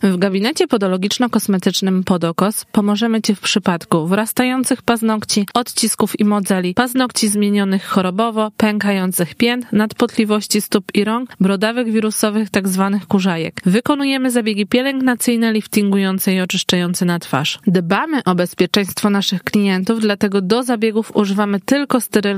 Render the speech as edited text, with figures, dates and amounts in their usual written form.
W gabinecie podologiczno-kosmetycznym Podokos pomożemy Ci w przypadku wrastających paznokci, odcisków i modzeli, paznokci zmienionych chorobowo, pękających pięt, nadpotliwości stóp i rąk, brodawych wirusowych tzw. kurzajek. Wykonujemy zabiegi pielęgnacyjne, liftingujące i oczyszczające na twarz. Dbamy o bezpieczeństwo naszych klientów, dlatego do zabiegów używamy tylko sterylnych